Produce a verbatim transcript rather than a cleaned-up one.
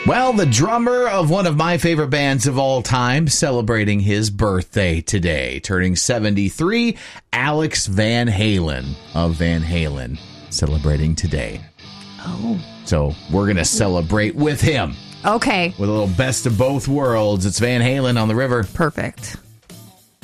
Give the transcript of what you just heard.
Well, the drummer of one of my favorite bands of all time celebrating his birthday today, turning seventy-three, Alex Van Halen of Van Halen celebrating today. Oh. So we're going to celebrate with him. Okay. With a little best of both worlds. It's Van Halen on the river. Perfect.